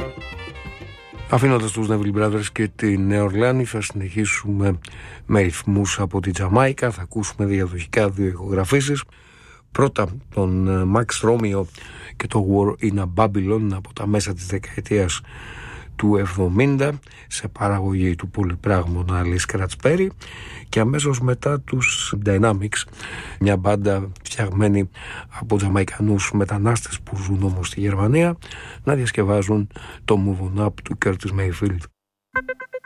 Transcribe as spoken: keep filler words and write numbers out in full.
Αφήνοντας τους Neville Brothers και τη Νέα Ορλεάνη, θα συνεχίσουμε με ρυθμούς από τη Τζαμάικα. Θα ακούσουμε διαδοχικά δύο ηχογραφήσεις. Πρώτα τον Max Romeo και το War in a Babylon από τα μέσα της δεκαετίας του εβδομήντα σε παραγωγή του πολυπράγμωνα Alice Scratch Perry, και αμέσως μετά τους Dynamics, μια μπάντα φτιαγμένη από Τζαμαϊκανούς μετανάστες που ζουν όμως στη Γερμανία, να διασκευάζουν το Move On Up του Curtis Mayfield.